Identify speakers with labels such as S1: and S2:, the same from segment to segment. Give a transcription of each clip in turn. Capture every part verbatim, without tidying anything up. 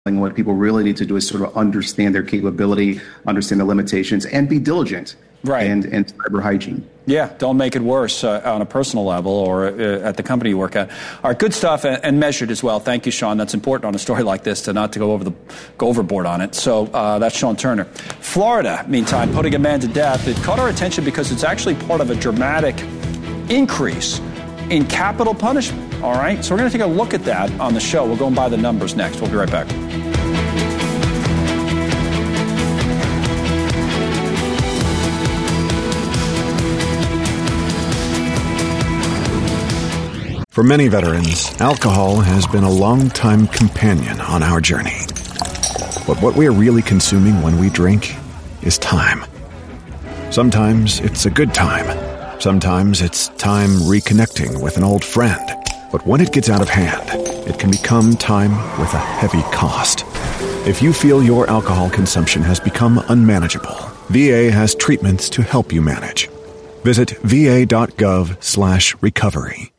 S1: What people really need to do is sort of understand their capability, understand the limitations, and be diligent.
S2: Right.
S1: And, and cyber hygiene.
S2: Yeah, don't make it worse uh, on a personal level or uh, at the company you work at. All right, good stuff and, and measured as well. Thank you, Sean. That's important on a story like this to not to go over the go overboard on it. So uh, that's Sean Turner. Florida, meantime, putting a man to death. It caught our attention because it's actually part of a dramatic increase in capital punishment. All right, so we're going to take a look at that on the show. We'll go and buy the numbers next. We'll be right back.
S3: For many veterans, alcohol has been a long-time companion on our journey. But what we're really consuming when we drink is time. Sometimes it's a good time. Sometimes it's time reconnecting with an old friend. But when it gets out of hand, it can become time with a heavy cost. If you feel your alcohol consumption has become unmanageable, V A has treatments to help you manage. Visit va.gov slash recovery.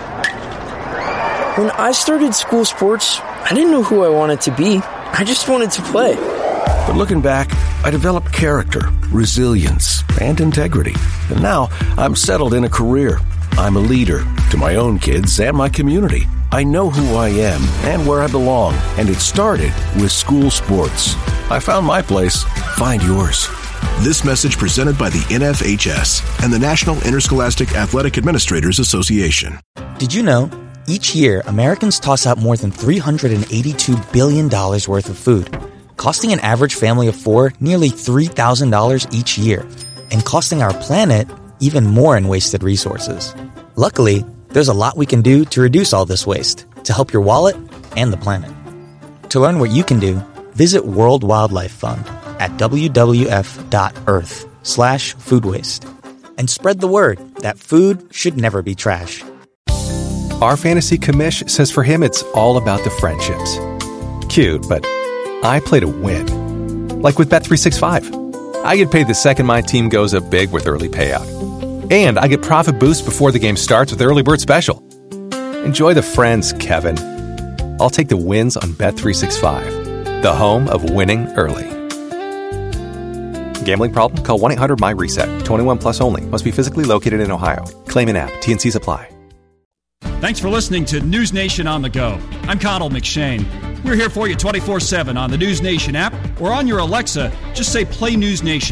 S4: When I started school sports, I didn't know who I wanted to be. I just wanted to play.
S5: But looking back, I developed character, resilience, and integrity. And now I'm settled in a career. I'm a leader to my own kids and my community. I know who I am and where I belong. And it started with school sports. I found my place. Find yours.
S6: This message presented by the N F H S and the National Interscholastic Athletic Administrators Association.
S7: Did you know? Each year, Americans toss out more than three hundred eighty-two billion dollars worth of food, costing an average family of four nearly three thousand dollars each year, and costing our planet even more in wasted resources. Luckily, there's a lot we can do to reduce all this waste, to help your wallet and the planet. To learn what you can do, visit World Wildlife Fund at w w f dot earth slash food waste. And spread the word that food should never be trash.
S8: Our fantasy commish says for him it's all about the friendships. Cute, but I play to win. Like with Bet three sixty-five. I get paid the second my team goes up big with early payout. And I get profit boost before the game starts with Early Bird Special. Enjoy the friends, Kevin. I'll take the wins on Bet three sixty-five, the home of winning early. Gambling problem? Call one eight hundred my reset. twenty-one plus only. Must be physically located in Ohio. Claim an app. T N Cs apply.
S2: Thanks for listening to News Nation on the Go. I'm Connell McShane. We're here for you twenty-four seven on the News Nation app or on your Alexa. Just say Play News Nation.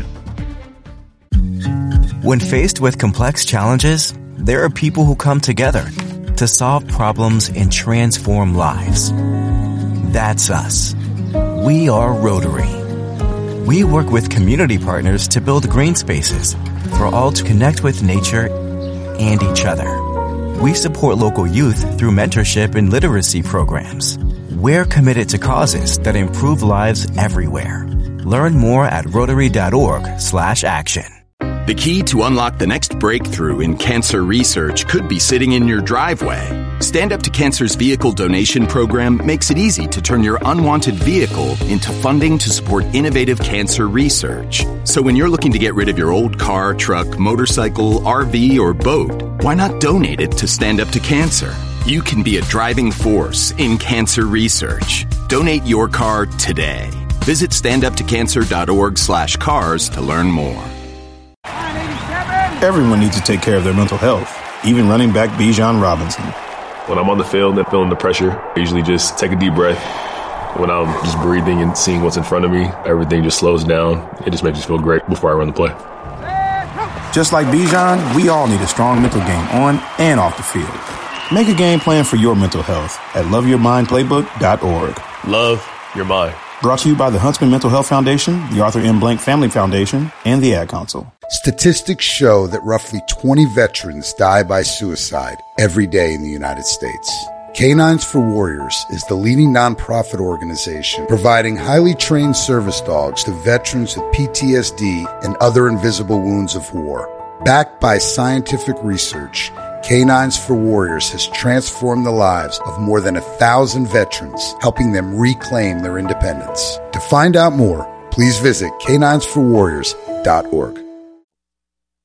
S9: When faced with complex challenges, there are people who come together to solve problems and transform lives. That's us. We are Rotary. We work with community partners to build green spaces for all to connect with nature and each other. We support local youth through mentorship and literacy programs. We're committed to causes that improve lives everywhere. Learn more at rotary.org slash action.
S10: The key to unlock the next breakthrough in cancer research could be sitting in your driveway. Stand Up to Cancer's vehicle donation program makes it easy to turn your unwanted vehicle into funding to support innovative cancer research. So when you're looking to get rid of your old car, truck, motorcycle, R V, or boat, why not donate it to Stand Up to Cancer? You can be a driving force in cancer research. Donate your car today. Visit standuptocancer.org slash cars to learn more.
S11: Everyone needs to take care of their mental health, even running back Bijan Robinson.
S12: When I'm on the field and feeling the pressure, I usually just take a deep breath. When I'm just breathing and seeing what's in front of me, everything just slows down. It just makes me feel great before I run the play.
S11: Just like Bijan, we all need a strong mental game on and off the field. Make a game plan for your mental health at love your mind playbook dot org.
S12: Love your mind.
S11: Brought to you by the Huntsman Mental Health Foundation, the Arthur M. Blank Family Foundation, and the Ad Council.
S13: Statistics show that roughly twenty veterans die by suicide every day in the United States. Canines for Warriors is the leading nonprofit organization providing highly trained service dogs to veterans with P T S D and other invisible wounds of war. Backed by scientific research, Canines for Warriors has transformed the lives of more than a thousand veterans, helping them reclaim their independence. To find out more, please visit canines for warriors dot org.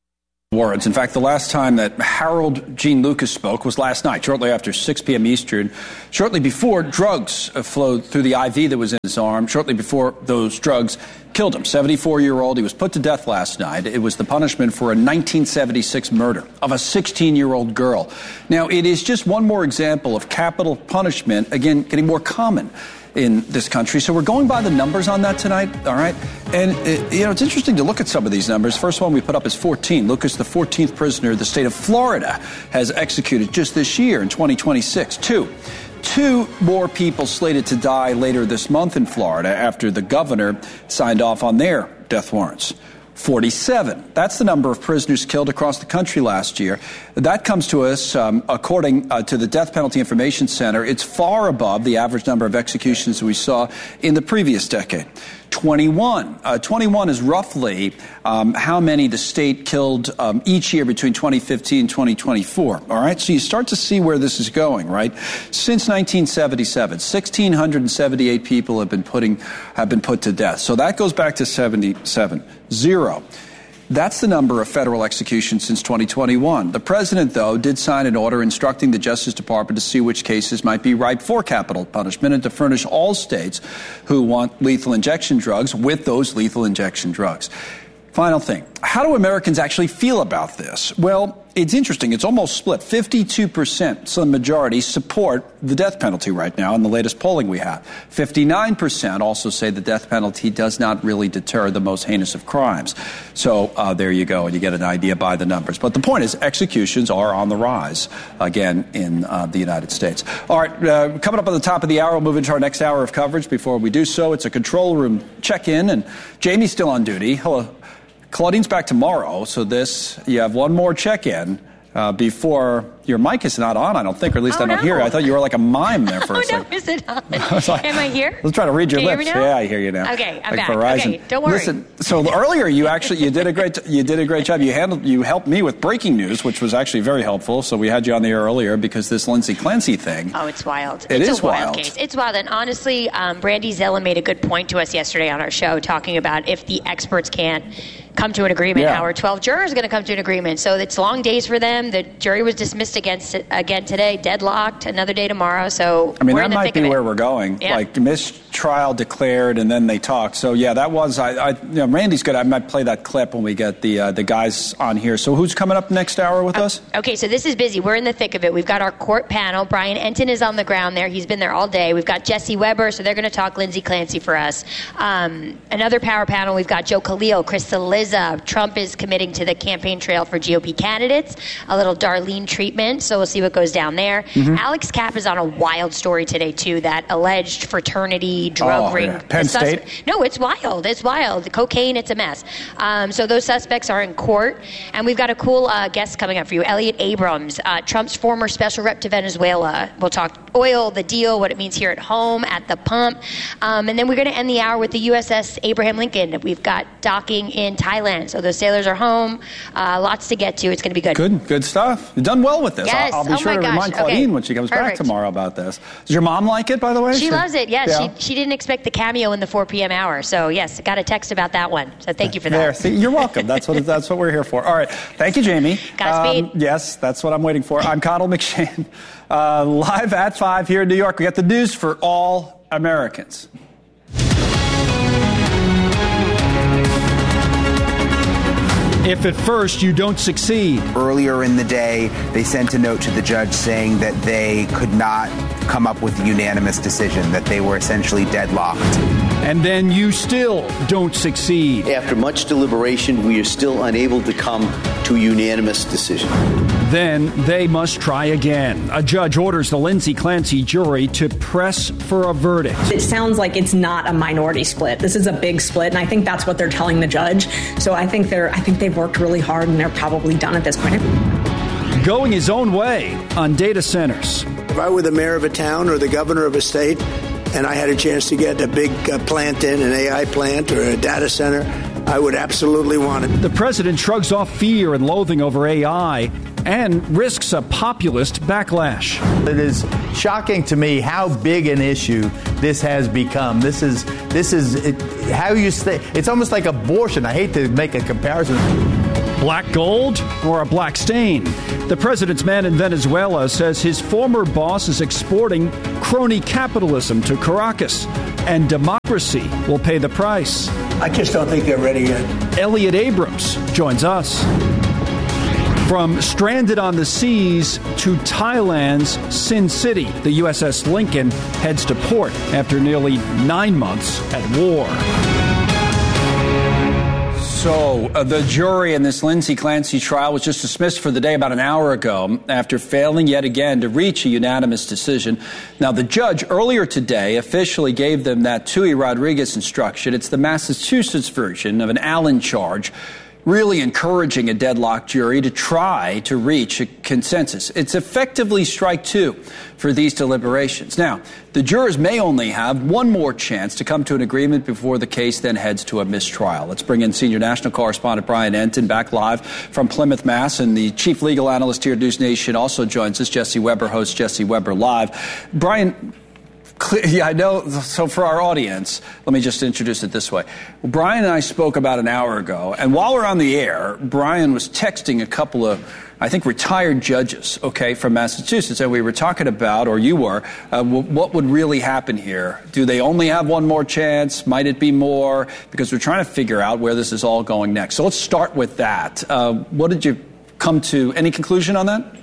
S2: Warrants. In fact, the last time that Harold Gene Lucas spoke was last night, shortly after six p.m. Eastern, shortly before drugs flowed through the I V that was in his arm, shortly before those drugs killed him. seventy-four-year-old. He was put to death last night. It was the punishment for a nineteen seventy-six murder of a sixteen-year-old girl. Now, it is just one more example of capital punishment, again, getting more common in this country. So we're going by the numbers on that tonight, all right? And, it, you know, it's interesting to look at some of these numbers. First one we put up is fourteen. Lucas, the fourteenth prisoner the state of Florida has executed just this year in twenty twenty-six. Two. Two more people slated to die later this month in Florida after the governor signed off on their death warrants. forty-seven. That's the number of prisoners killed across the country last year. That comes to us, um, according uh, to the Death Penalty Information Center. It's far above the average number of executions we saw in the previous decade. twenty-one. Uh, twenty-one is roughly um, how many the state killed um, each year between twenty fifteen and twenty twenty-four. All right, so you start to see where this is going, right? Since nineteen seventy-seven, one thousand six hundred seventy-eight people have been putting have been put to death. So that goes back to seventy-seven. Zero. That's the number of federal executions since twenty twenty-one. The president, though, did sign an order instructing the Justice Department to see which cases might be ripe for capital punishment and to furnish all states who want lethal injection drugs with those lethal injection drugs. Final thing. How do Americans actually feel about this? Well, it's interesting. It's almost split. fifty-two percent, so the majority, support the death penalty right now in the latest polling we have. fifty-nine percent also say the death penalty does not really deter the most heinous of crimes. So uh, there you go, and you get an idea by the numbers. But the point is, executions are on the rise, again, in uh, the United States. All right, uh, coming up on the top of the hour, we'll move into our next hour of coverage. Before we do so, it's a control room check-in, and Jamie's still on duty. Hello. Claudine's back tomorrow, so this, you have one more check-in uh, before your mic is not on, I don't think, or at least
S14: oh,
S2: I don't
S14: no.
S2: hear it. I thought you were like a mime there for
S14: oh,
S2: a second.
S14: no, is it on?
S2: like,
S14: Am I here?
S2: Let's try to read your
S14: Can
S2: lips.
S14: You hear me now?
S2: Yeah, I hear you now.
S14: Okay, I'm
S2: like
S14: back.
S2: Verizon.
S14: Okay, don't worry.
S2: Listen, so earlier you actually, you did a great, you did a great job. You handled, you helped me with breaking news, which was actually very helpful. So we had you on the air earlier because this Lindsay Clancy thing.
S14: Oh, it's wild.
S2: It
S14: it's
S2: is
S14: a wild,
S2: wild
S14: case. It's wild. And honestly, um, Brandy Zellen made a good point to us yesterday on our show talking about if the experts can't come to an agreement,
S2: yeah.
S14: our twelve jurors are going to come to an agreement. So it's long days for them. The jury was dismissed against again today, deadlocked, another day tomorrow. So
S2: I mean,
S14: we're
S2: that
S14: in the
S2: might
S14: thick
S2: be
S14: of it.
S2: where we're going.
S14: Yeah.
S2: Like mistrial declared, and then they talk. So yeah, that was. I. I you know, Randy's good. I might play that clip when we get the uh, the guys on here. So who's coming up next hour with
S14: uh,
S2: us?
S14: Okay, so this is busy. We're in the thick of it. We've got our court panel. Brian Enton is on the ground there. He's been there all day. We've got Jesse Weber, so they're going to talk Lindsay Clancy for us. Um, another power panel. We've got Joe Khalil, Chris Cillizza. Trump is committing to the campaign trail for G O P candidates. A little Darlene treatment. So we'll see what goes down there.
S2: Mm-hmm.
S14: Alex Kapp is on a wild story today too. That alleged fraternity drug
S2: oh,
S14: ring.
S2: Yeah. Penn State.
S14: Sus- no, it's wild. It's wild. The cocaine. It's a mess. Um, so those suspects are in court, and we've got a cool uh, guest coming up for you. Elliot Abrams, uh, Trump's former special rep to Venezuela. We'll talk oil, the deal, what it means here at home, at the pump, um, and then we're going to end the hour with the U S S Abraham Lincoln. We've got docking in Thailand, so those sailors are home. Uh, lots to get to. It's going to be good.
S2: Good, good stuff. You've done well with this.
S14: Yes.
S2: I'll, I'll be
S14: oh
S2: sure to
S14: gosh.
S2: remind Claudine
S14: okay.
S2: when she comes
S14: Perfect.
S2: back tomorrow about this. Does your mom like it, by the way?
S14: She, she loves it. Yes,
S2: yeah.
S14: she she didn't expect the cameo in the four p.m. hour. So yes, got a text about that one. So thank you for that.
S2: There, see, you're welcome. That's what that's what we're here for. All right, thank you, Jamie.
S14: Godspeed.
S2: Um, yes, that's what I'm waiting for. I'm Connell McShane, uh, live at five here in New York. We got the news for all Americans. If at first you don't succeed.
S15: Earlier in the day, they sent a note to the judge saying that they could not come up with a unanimous decision, that they were essentially deadlocked.
S2: And then you still don't succeed.
S16: After much deliberation, we are still unable to come to a unanimous decision.
S2: Then they must try again. A judge orders the Lindsay Clancy jury to press for a verdict.
S17: It sounds like it's not a minority split. This is a big split, and I think that's what they're telling the judge. So I think they're I think they've worked really hard, and they're probably done at this point.
S2: Going his own way on data centers.
S18: If I were the mayor of a town or the governor of a state, and I had a chance to get a big uh, plant in, an A I plant or a data center, I would absolutely want it.
S2: The president shrugs off fear and loathing over A I and risks a populist backlash.
S19: It is shocking to me how big an issue this has become. This is this is it, how you say it's almost like abortion. I hate to make a comparison.
S20: Black gold or a black stain? The president's man in Venezuela says his former boss is exporting crony capitalism to Caracas, and democracy will pay the price.
S18: I just don't think they're ready yet.
S20: Elliot Abrams joins us. From stranded on the seas to Thailand's Sin City, the U S S Lincoln heads to port after nearly nine months at war.
S2: So, uh, the jury in this Lindsay Clancy trial was just dismissed for the day about an hour ago after failing yet again to reach a unanimous decision. Now, the judge earlier today officially gave them that Tui Rodriguez instruction. It's the Massachusetts version of an Allen charge, really encouraging a deadlocked jury to try to reach a consensus. It's effectively strike two for these deliberations. Now, the jurors may only have one more chance to come to an agreement before the case then heads to a mistrial. Let's bring in senior national correspondent Brian Entin back live from Plymouth, Mass. And the chief legal analyst here at News Nation also joins us, Jesse Weber, hosts Jesse Weber Live. Brian, yeah, I know. So for our audience, let me just introduce it this way. Brian and I spoke about an hour ago, and while we're on the air, Brian was texting a couple of, I think, retired judges, okay, from Massachusetts, and we were talking about, or you were, uh, w- what would really happen here? Do they only have one more chance? Might it be more? Because we're trying to figure out where this is all going next. So let's start with that. Uh, what did you come to? Any conclusion on that?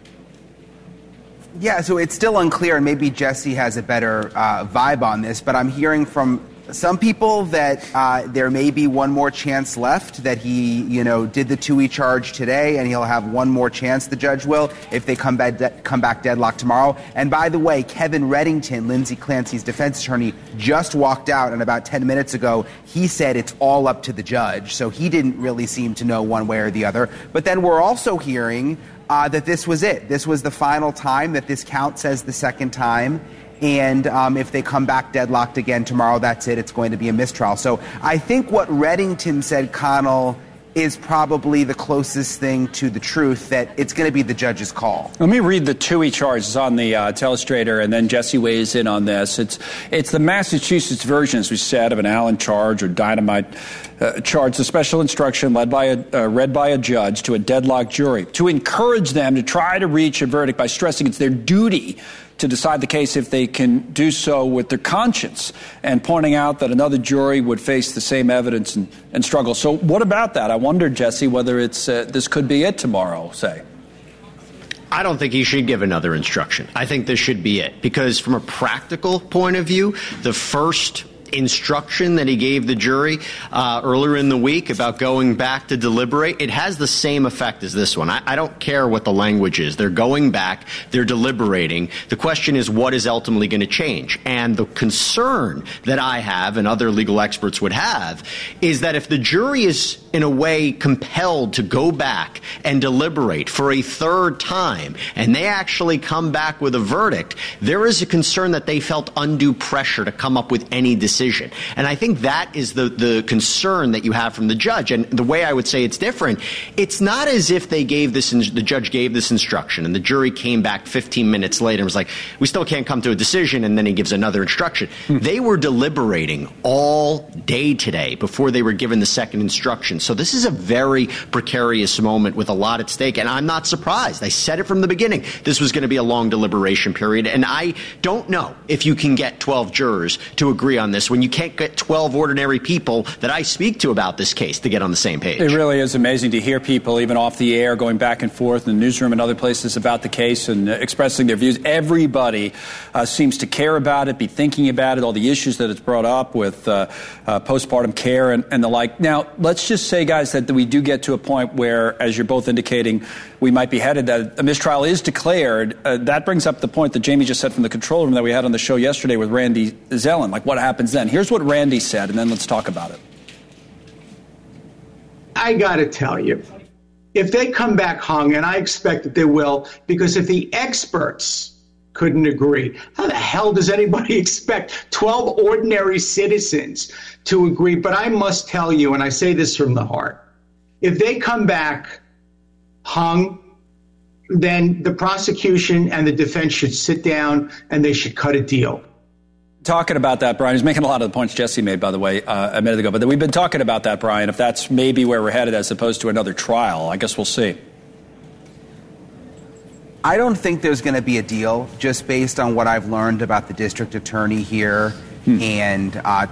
S15: Yeah, so it's still unclear, and maybe Jesse has a better uh, vibe on this, but I'm hearing from some people that uh, there may be one more chance left, that he, you know, did the Tui charge today, and he'll have one more chance, the judge will, if they come back, de- come back deadlocked tomorrow. And by the way, Kevin Reddington, Lindsay Clancy's defense attorney, just walked out, and about ten minutes ago, he said it's all up to the judge. So he didn't really seem to know one way or the other. But then we're also hearing Uh, that this was it. This was the final time, that this count says the second time. And um, if they come back deadlocked again tomorrow, that's it. It's going to be a mistrial. So I think what Reddington said, Connell, is probably the closest thing to the truth, that it's going to be the judge's call.
S2: Let me read the Tui charges on the uh, telestrator, and then Jesse weighs in on this. It's it's the Massachusetts version, as we said, of an Allen charge or dynamite uh, charge, the special instruction led by a, uh, read by a judge to a deadlocked jury to encourage them to try to reach a verdict by stressing it's their duty to decide the case if they can do so with their conscience, and pointing out that another jury would face the same evidence and, and struggle. So what about that? I wonder, Jesse, whether it's uh, this could be it tomorrow, say.
S21: I don't think he should give another instruction. I think this should be it, because from a practical point of view, the first instruction that he gave the jury uh, earlier in the week about going back to deliberate, it has the same effect as this one. I, I don't care what the language is. They're going back. They're deliberating. The question is, what is ultimately going to change? And the concern that I have, and other legal experts would have, is that if the jury is in a way compelled to go back and deliberate for a third time, and they actually come back with a verdict, there is a concern that they felt undue pressure to come up with any decision. Decision. And I think that is the, the concern that you have from the judge. And the way I would say it's different, it's not as if they gave this, the judge gave this instruction and the jury came back fifteen minutes later and was like, we still can't come to a decision, and then he gives another instruction. Hmm. They were deliberating all day today before they were given the second instruction. So this is a very precarious moment with a lot at stake, and I'm not surprised. I said it from the beginning. This was going to be a long deliberation period, and I don't know if you can get twelve jurors to agree on this when you can't get twelve ordinary people that I speak to about this case to get on the same page.
S2: It really is amazing to hear people, even off the air, going back and forth in the newsroom and other places about the case and uh, expressing their views. Everybody uh, seems to care about it, be thinking about it, all the issues that it's brought up with uh, uh, postpartum care and, and the like. Now, let's just say, guys, that we do get to a point where, as you're both indicating, we might be headed, that a mistrial is declared. Uh, that brings up the point that Jamie just said from the control room that we had on the show yesterday with Randy Zellin. Like, what happens then? Here's what Randy said, and then let's talk about it.
S22: I got to tell you, if they come back hung, and I expect that they will, because if the experts couldn't agree, how the hell does anybody expect twelve ordinary citizens to agree? But I must tell you, and I say this from the heart, if they come back hung, then the prosecution and the defense should sit down and they should cut a deal.
S2: talking about that, Brian. He's making a lot of the points Jesse made, by the way, uh, a minute ago. But we've been talking about that, Brian, if that's maybe where we're headed as opposed to another trial. I guess we'll see.
S15: I don't think there's going to be a deal just based on what I've learned about the district attorney here hmm. and uh,